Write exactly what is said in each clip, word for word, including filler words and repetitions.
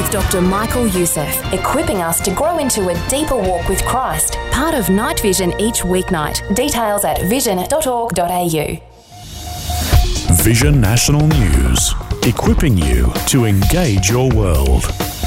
with Doctor Michael Youssef, equipping us to grow into a deeper walk with Christ. Part of Night Vision each weeknight. Details at vision dot org dot a u. Vision National News, equipping you to engage your world.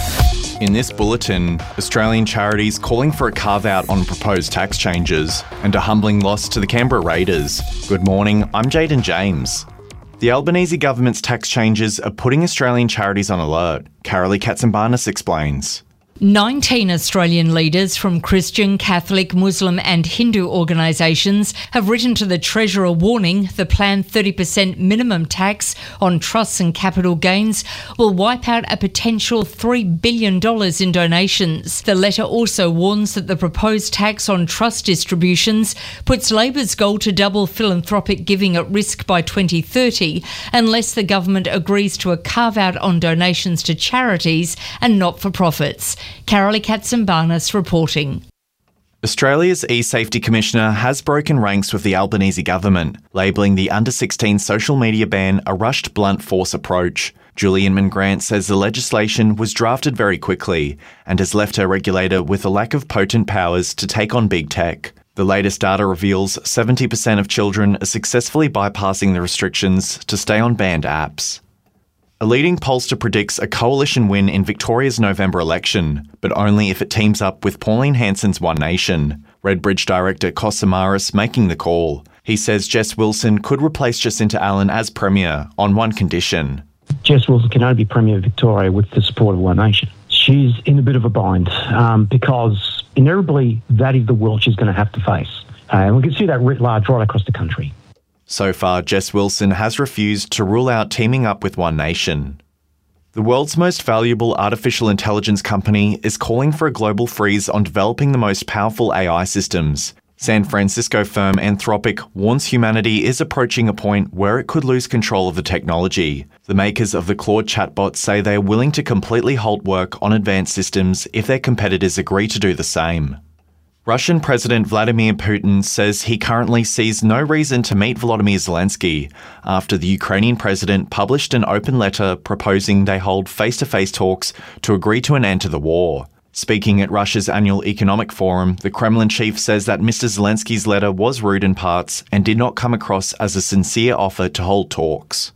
In this bulletin, Australian charities calling for a carve-out on proposed tax changes and a humbling loss to the Canberra Raiders. Good morning, I'm Jaden James. The Albanese government's tax changes are putting Australian charities on alert. Carolee Katsimbarnis explains. nineteen Australian leaders from Christian, Catholic, Muslim and Hindu organisations have written to the Treasurer warning the planned thirty percent minimum tax on trusts and capital gains will wipe out a potential three billion dollars in donations. The letter also warns that the proposed tax on trust distributions puts Labor's goal to double philanthropic giving at risk by twenty thirty unless the government agrees to a carve-out on donations to charities and not-for-profits. Carolee Katsimbarnis reporting. Australia's e-Safety Commissioner has broken ranks with the Albanese government, labelling the under sixteen social media ban a rushed blunt force approach. Julie Inman-Grant says the legislation was drafted very quickly and has left her regulator with a lack of potent powers to take on big tech. The latest data reveals seventy percent of children are successfully bypassing the restrictions to stay on banned apps. A leading pollster predicts a coalition win in Victoria's November election, but only if it teams up with Pauline Hanson's One Nation. Redbridge director Kos Samaras making the call. He says Jess Wilson could replace Jacinta Allen as Premier on one condition. Jess Wilson can only be Premier of Victoria with the support of One Nation. She's in a bit of a bind um, because inevitably that is the world she's going to have to face. Uh, and we can see that writ large right across the country. So far, Jess Wilson has refused to rule out teaming up with One Nation. The world's most valuable artificial intelligence company is calling for a global freeze on developing the most powerful A I systems. San Francisco firm Anthropic warns humanity is approaching a point where it could lose control of the technology. The makers of the Claude chatbot say they are willing to completely halt work on advanced systems if their competitors agree to do the same. Russian President Vladimir Putin says he currently sees no reason to meet Volodymyr Zelensky after the Ukrainian president published an open letter proposing they hold face-to-face talks to agree to an end to the war. Speaking at Russia's annual economic forum, the Kremlin chief says that Mister Zelensky's letter was rude in parts and did not come across as a sincere offer to hold talks.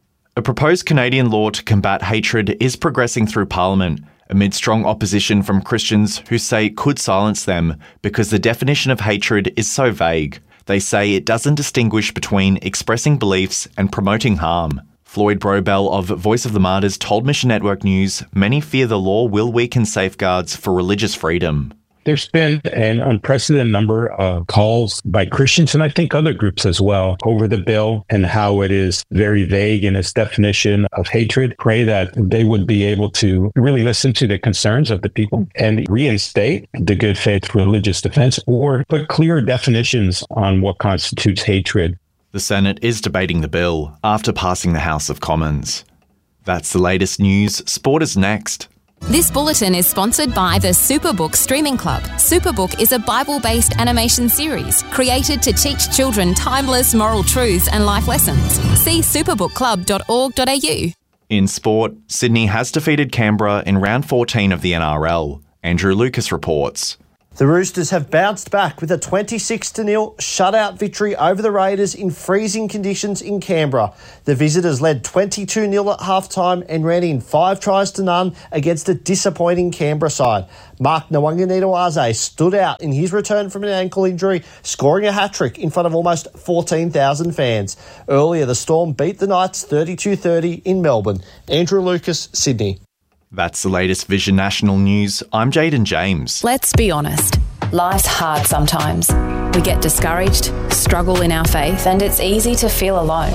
A proposed Canadian law to combat hatred is progressing through Parliament, amid strong opposition from Christians who say it could silence them because the definition of hatred is so vague. They say it doesn't distinguish between expressing beliefs and promoting harm. Floyd Brobell of Voice of the Martyrs told Mission Network News many fear the law will weaken safeguards for religious freedom. There's been an unprecedented number of calls by Christians, and I think other groups as well, over the bill and how it is very vague in its definition of hatred. Pray that they would be able to really listen to the concerns of the people and reinstate the good faith religious defense or put clear definitions on what constitutes hatred. The Senate is debating the bill after passing the House of Commons. That's the latest news. Sport is next. This bulletin is sponsored by the Superbook Streaming Club. Superbook is a Bible-based animation series created to teach children timeless moral truths and life lessons. See superbook club dot org dot a u. In sport, Sydney has defeated Canberra in round fourteen of the N R L. Andrew Lucas reports. The Roosters have bounced back with a twenty-six to nil shutout victory over the Raiders in freezing conditions in Canberra. The visitors led twenty-two nil at halftime and ran in five tries to none against a disappointing Canberra side. Mark Nwanganita-Waze stood out in his return from an ankle injury, scoring a hat-trick in front of almost fourteen thousand fans. Earlier, the Storm beat the Knights thirty-two thirty in Melbourne. Andrew Lucas, Sydney. That's the latest Vision National News. I'm Jaden James. Let's be honest. Life's hard sometimes. We get discouraged, struggle in our faith, and it's easy to feel alone.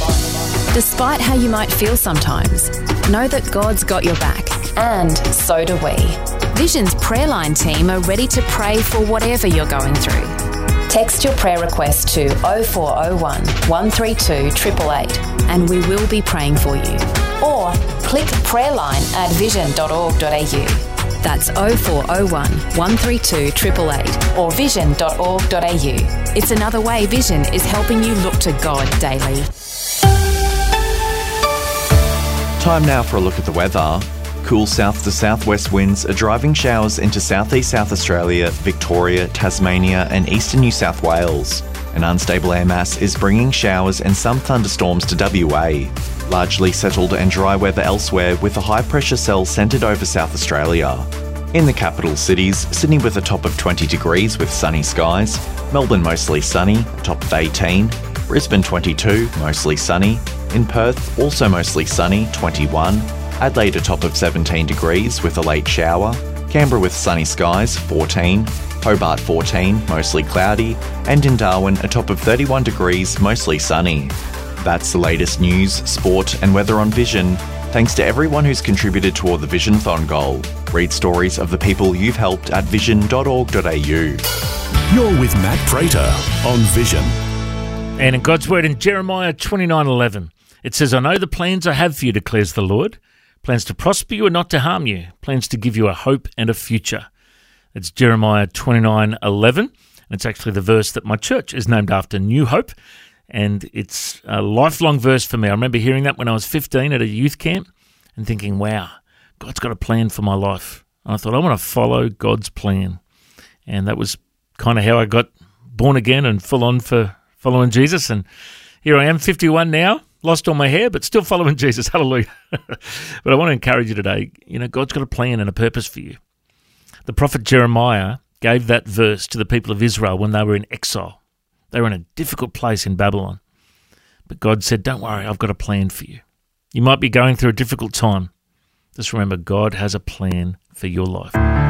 Despite how you might feel sometimes, know that God's got your back, and so do we. Vision's Prayer Line team are ready to pray for whatever you're going through. Text your prayer request to oh four oh one, one three two, eight eight eight and we will be praying for you. Or click prayer line at vision dot org dot a u. That's oh four oh one, one three two, eight eight eight or vision dot org dot a u. It's another way Vision is helping you look to God daily. Time now for a look at the weather. Cool south to southwest winds are driving showers into southeast South Australia, Victoria, Tasmania and eastern New South Wales. An unstable air mass is bringing showers and some thunderstorms to W A. Largely settled and dry weather elsewhere with a high-pressure cell centred over South Australia. In the capital cities, Sydney with a top of twenty degrees with sunny skies, Melbourne mostly sunny, a top of eighteen, Brisbane twenty-two, mostly sunny, in Perth also mostly sunny, twenty-one, Adelaide a top of seventeen degrees with a late shower, Canberra with sunny skies, fourteen, Hobart fourteen, mostly cloudy, and in Darwin a top of thirty-one degrees, mostly sunny. That's the latest news, sport and weather on Vision. Thanks to everyone who's contributed toward the Vision-thon goal. Read stories of the people you've helped at vision dot org dot a u. You're with Matt Prater on Vision. And in God's word in Jeremiah twenty-nine eleven, it says, I know the plans I have for you, declares the Lord. Plans to prosper you and not to harm you. Plans to give you a hope and a future. It's Jeremiah twenty-nine eleven. And it's actually the verse that my church is named after, New Hope. And it's a lifelong verse for me. I remember hearing that when I was fifteen at a youth camp and thinking, wow, God's got a plan for my life. And I thought, I want to follow God's plan. And that was kind of how I got born again and full on for following Jesus. And here I am, fifty-one now, lost all my hair, but still following Jesus. Hallelujah. But I want to encourage you today, you know, God's got a plan and a purpose for you. The prophet Jeremiah gave that verse to the people of Israel when they were in exile. They were in a difficult place in Babylon. But God said, don't worry, I've got a plan for you. You might be going through a difficult time. Just remember, God has a plan for your life.